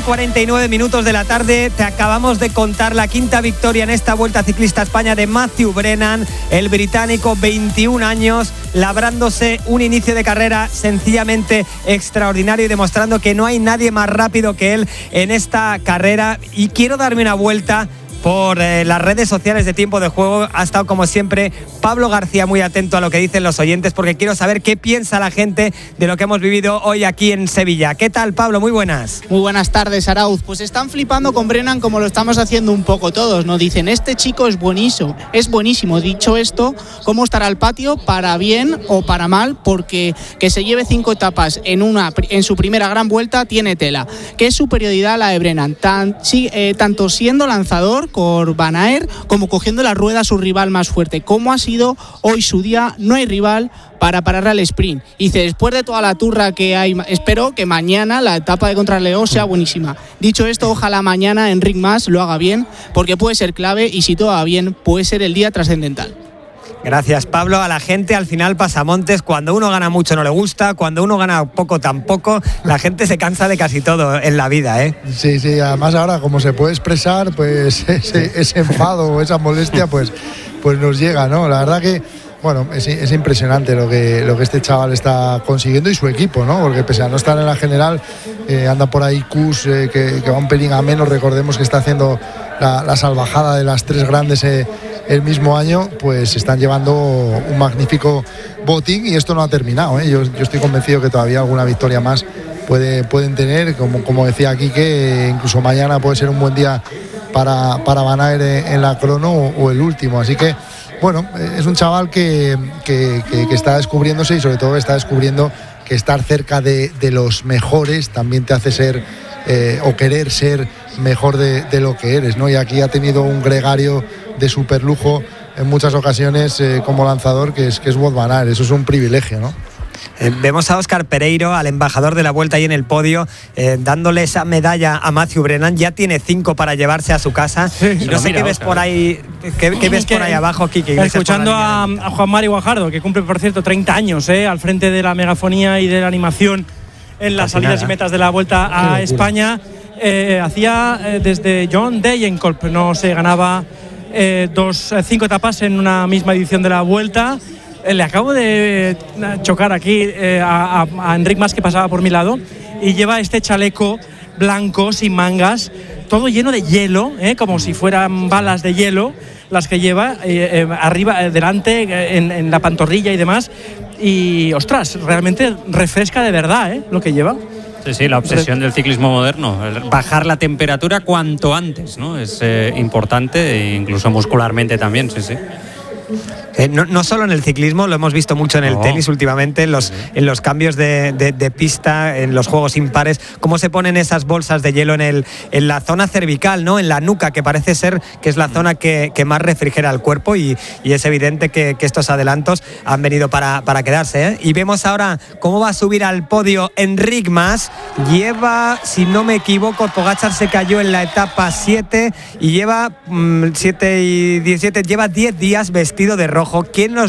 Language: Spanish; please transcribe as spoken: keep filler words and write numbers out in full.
cuarenta y nueve minutos de la tarde. Te acabamos de contar la quinta victoria en esta Vuelta Ciclista a España de Matthew Brennan, el británico, veintiún años, labrándose un inicio de carrera sencillamente extraordinario y demostrando que no hay nadie más rápido que él en esta carrera. Y quiero darme una vuelta por eh, las redes sociales de Tiempo de Juego. Ha estado, como siempre, Pablo García muy atento a lo que dicen los oyentes, porque quiero saber qué piensa la gente de lo que hemos vivido hoy aquí en Sevilla. ¿Qué tal, Pablo? Muy buenas. Muy buenas tardes, Arauz. Pues están flipando con Brennan como lo estamos haciendo un poco todos, ¿no? Dicen, este chico es buenísimo, es buenísimo. Dicho esto, ¿cómo estará el patio? Para bien o para mal, porque que se lleve cinco etapas en, una, en su primera gran vuelta tiene tela. ¿Qué superioridad la de Brennan? Tan, sí, eh, tanto siendo lanzador por Van Aert como cogiendo la rueda a su rival más fuerte. ¿Cómo ha sido hoy su día? No hay rival para parar al sprint. Y dice, después de toda la turra que hay, espero que mañana la etapa de contrarreloj sea buenísima. Dicho esto, ojalá mañana Enric Mas lo haga bien, porque puede ser clave y si todo va bien, puede ser el día trascendental. Gracias, Pablo. A la gente al final pasamontes, cuando uno gana mucho no le gusta, cuando uno gana poco tampoco, la gente se cansa de casi todo en la vida, ¿eh? Sí, sí, además ahora como se puede expresar, pues ese, ese enfado o esa molestia pues, pues nos llega, ¿no? La verdad que, bueno, es, es impresionante lo que, lo que este chaval está consiguiendo y su equipo, ¿no? Porque pese a no estar en la general, eh, anda por ahí Kuss, eh, que, que va un pelín a menos. Recordemos que está haciendo la, la salvajada de las tres grandes eh, el mismo año, pues están llevando un magnífico botín y esto no ha terminado, ¿eh? yo, yo estoy convencido que todavía alguna victoria más puede, pueden tener, como, como decía aquí, que incluso mañana puede ser un buen día para, para Van Aert en la crono o, o el último, así que bueno, es un chaval que, que, que, que está descubriéndose y sobre todo está descubriendo que estar cerca de, de los mejores también te hace ser eh, o querer ser mejor de, de lo que eres, ¿no? Y aquí ha tenido un gregario de superlujo en muchas ocasiones eh, como lanzador, que es, que es Wout van Aert. Eso es un privilegio, ¿no? Eh, vemos a Óscar Pereiro, al embajador de la Vuelta ahí en el podio, eh, dándole esa medalla a Matthew Brennan. Ya tiene cinco para llevarse a su casa. Sí, y no sé qué ves por ahí, qué, qué ves por ahí abajo, Kiki. Escuchando a, a Juan Mari Guajardo, que cumple, por cierto, treinta años, eh, al frente de la megafonía y de la animación en las Casi salidas nada. y metas de la Vuelta a España. Eh, hacía eh, desde John Degenkolb no se ganaba eh, dos, eh, cinco etapas en una misma edición de la Vuelta. Eh, le acabo de chocar aquí eh, a, a, a Enric Mas, que pasaba por mi lado, y lleva este chaleco blanco sin mangas, todo lleno de hielo, eh, como si fueran balas de hielo las que lleva eh, eh, arriba, eh, delante, eh, en, en la pantorrilla y demás. Y ostras, realmente refresca de verdad, eh, lo que lleva. Sí, sí, la obsesión del ciclismo moderno, bajar la temperatura cuanto antes, ¿no? Es eh, importante, e incluso muscularmente también, sí, sí. Eh, no, no solo en el ciclismo, lo hemos visto mucho en el oh. tenis últimamente, en los, sí. en los cambios de, de, de pista, en los juegos impares, cómo se ponen esas bolsas de hielo en, el, en la zona cervical, ¿no? En la nuca, que parece ser que es la zona que, que más refrigera el cuerpo, y, y es evidente que, que estos adelantos han venido para, para quedarse, ¿eh? Y vemos ahora cómo va a subir al podio Enric Mas. Lleva, si no me equivoco, Pogačar se cayó en la etapa siete y lleva mmm, siete y diecisiete, lleva diez días vestido de rojo. ¿Quién nos